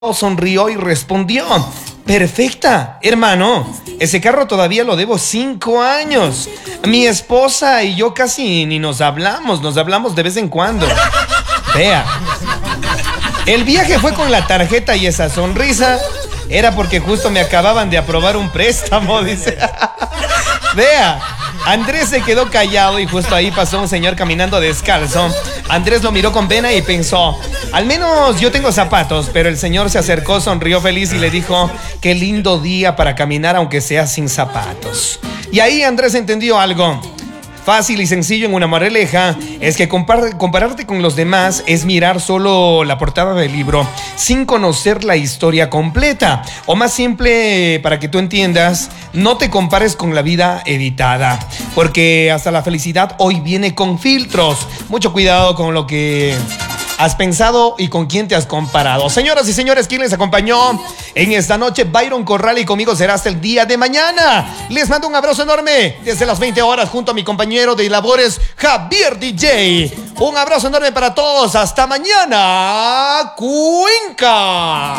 sonrió y respondió: perfecta, hermano. Ese carro todavía lo debo 5 años. Mi esposa y yo casi ni nos hablamos de vez en cuando. Vea, el viaje fue con la tarjeta y esa sonrisa era porque justo me acababan de aprobar un préstamo, dice. Vea, Andrés se quedó callado y justo ahí pasó un señor caminando descalzo. Andrés lo miró con pena y pensó: al menos yo tengo zapatos. Pero el señor se acercó, sonrió feliz y le dijo: qué lindo día para caminar aunque sea sin zapatos. Y ahí Andrés entendió algo fácil y sencillo en una moraleja: es que compararte con los demás es mirar solo la portada del libro sin conocer la historia completa. O más simple, para que tú entiendas, no te compares con la vida editada, porque hasta la felicidad hoy viene con filtros. Mucho cuidado con lo que has pensado y con quién te has comparado. Señoras y señores, ¿quién les acompañó en esta noche? Byron Corral, y conmigo será hasta el día de mañana. Les mando un abrazo enorme desde las 20 horas junto a mi compañero de labores, Javier DJ. Un abrazo enorme para todos. Hasta mañana, Cuenca.